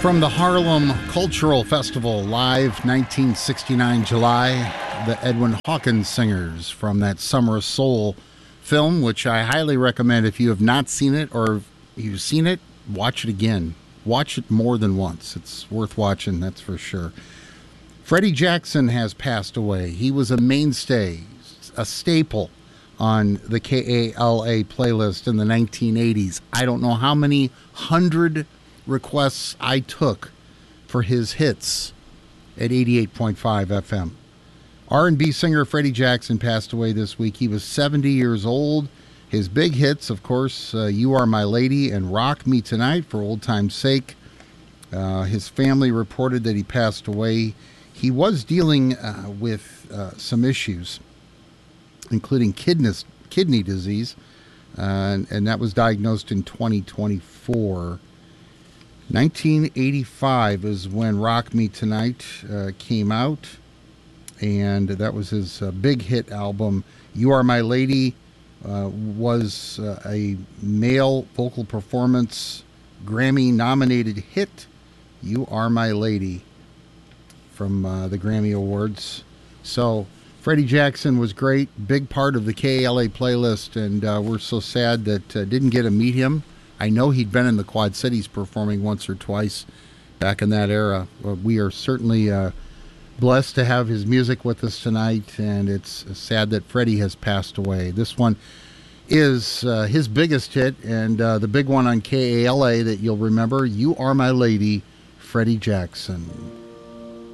From the Harlem Cultural Festival, live 1969 July, the Edwin Hawkins Singers from that Summer of Soul film, which I highly recommend. If you have not seen it, or if you've seen it, watch it again. Watch it more than once. It's worth watching, that's for sure. Freddie Jackson has passed away. He was a mainstay, a staple on the KALA playlist in the 1980s. I don't know how many hundred requests I took for his hits at 88.5 FM. R&B singer Freddie Jackson passed away this week. He was 70 years old. His big hits, of course, You Are My Lady and Rock Me Tonight, for old time's sake. His family reported that he passed away. He was dealing with some issues, including kidney disease, and that was diagnosed in 2024. 1985 is when Rock Me Tonight came out, and that was his big hit album. You Are My Lady was a male vocal performance Grammy-nominated hit. You Are My Lady from the Grammy Awards. So Freddie Jackson was great, big part of the KALA playlist, and we're so sad that didn't get to meet him. I know he'd been in the Quad Cities performing once or twice back in that era. We are certainly blessed to have his music with us tonight, and it's sad that Freddie has passed away. This one is his biggest hit, and the big one on KALA that you'll remember, You Are My Lady, Freddie Jackson.